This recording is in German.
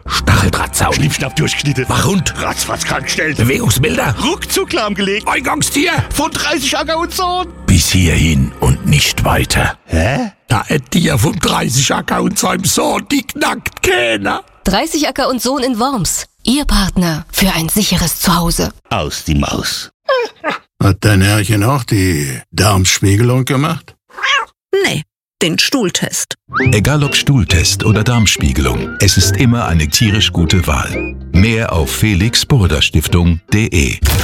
Stacheldrahtzaun. Schnippschnapp durchgeschnitten. Wachhund. Ratzfatz krankgestellt. Bewegungsmelder. Ruckzuck lahmgelegt. Eingangstier. Von 30 Acker und Sohn. Bis hierhin und nicht weiter. Hä? Da hätt Tier vom 30 Acker und seinem Sohn, die knackt keiner. 30 Acker und Sohn in Worms. Ihr Partner für ein sicheres Zuhause. Aus die Maus. Hat dein Herrchen auch die Darmspiegelung gemacht? Nee, den Stuhltest. Egal ob Stuhltest oder Darmspiegelung, es ist immer eine tierisch gute Wahl. Mehr auf felixburda-stiftung.de